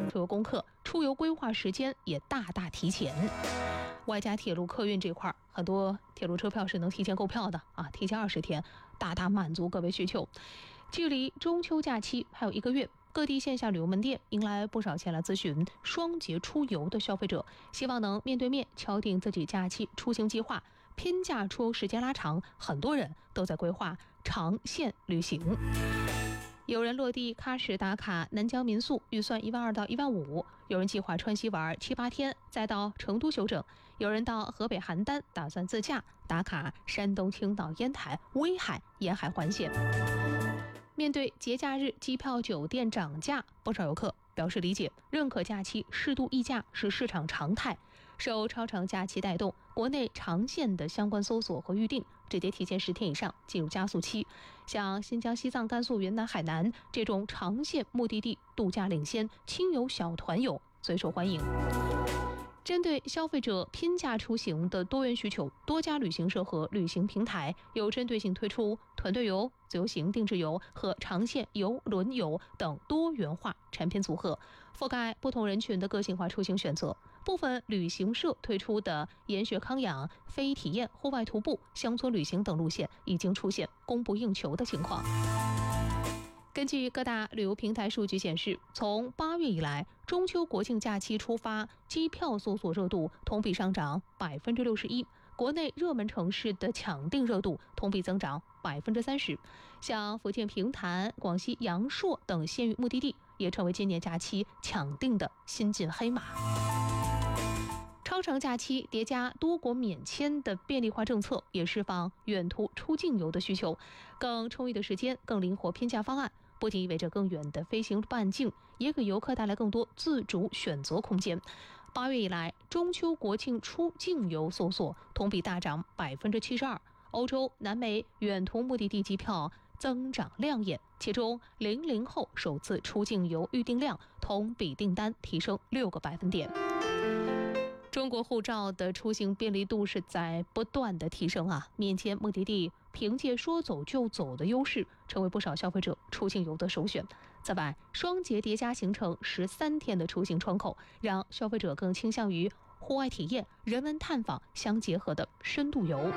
出游功课，出游规划时间也大大提前。外加铁路客运这块，很多铁路车票是能提前购票的啊，提前20天，大大满足各位需求。距离中秋假期还有1个月，各地线下旅游门店迎来不少前来咨询双节出游的消费者，希望能面对面敲定自己假期出行计划。偏假出游时间拉长，很多人都在规划长线旅行。有人落地喀什打卡南疆民宿，预算12000到15000；有人计划川西玩7、8天，再到成都休整；有人到河北邯郸打算自驾打卡山东青岛烟台、威海沿海环线。面对节假日机票酒店涨价，不少游客表示理解，认可假期适度溢价是市场常态。受超长假期带动，国内长线的相关搜索和预订直接提前10天以上进入加速期。像新疆、西藏、甘肃、云南、海南这种长线目的地，度假领先，亲友小团游最受欢迎。针对消费者拼假出行的多元需求，多家旅行社和旅行平台有针对性推出团队游、自由行、定制游和长线游轮游等多元化产品组合，覆盖不同人群的个性化出行选择。部分旅行社推出的研学康养、非遗体验、户外徒步、乡村旅行等路线已经出现供不应求的情况。根据各大旅游平台数据显示，从8月以来，中秋国庆假期出发机票搜索热度同比上涨61%，国内热门城市的抢订热度同比增长30%。像福建平潭、广西阳朔等县域目的地也成为今年假期抢订的新晋黑马。超长假期叠加多国免签的便利化政策，也释放远途出境游的需求。更充裕的时间、更灵活拼假方案，不仅意味着更远的飞行半径，也给游客带来更多自主选择空间。8月以来，中秋国庆出境游搜索同比大涨72%，欧洲、南美远途目的地机票增长亮眼，其中00后首次出境游预订量同比订单提升6个百分点。中国护照的出行便利度是在不断的提升啊，免签目的地凭借说走就走的优势，成为不少消费者出境游的首选。此外，双节叠加行程13天的出行窗口，让消费者更倾向于户外体验、人文探访相结合的深度游。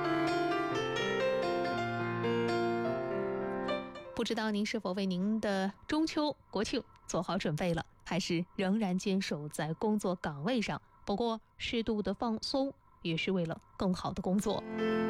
不知道您是否为您的中秋国庆做好准备了，还是仍然坚守在工作岗位上？不过适度的放松也是为了更好的工作。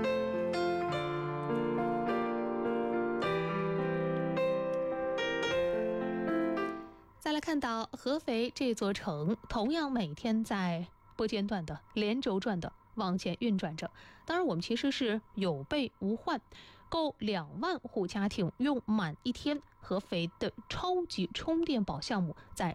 再来看到合肥这座城，同样每天在不间断的连轴转的往前运转着。当然我们其实是有备无患，够2万户家庭用满1天，合肥的超级充电宝项目在